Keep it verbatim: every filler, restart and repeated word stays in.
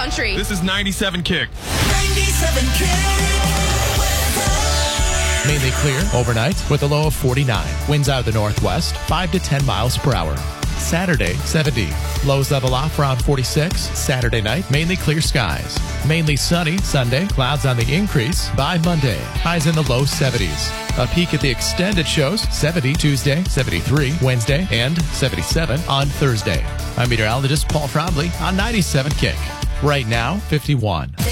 country. This is ninety-seven Kick. ninety-seven Mainly clear overnight with a low of forty-nine. Winds out of the northwest, five to ten miles per hour. Saturday, seventy. Lows level off around forty-six. Saturday night, mainly clear skies. Mainly sunny Sunday, clouds on the increase by Monday. Highs in the low seventies. A peek at the extended shows, seventy Tuesday, seventy-three Wednesday, and seventy-seven on Thursday. I'm meteorologist Paul Trombley on ninety-seven Kick. Right now, fifty-one.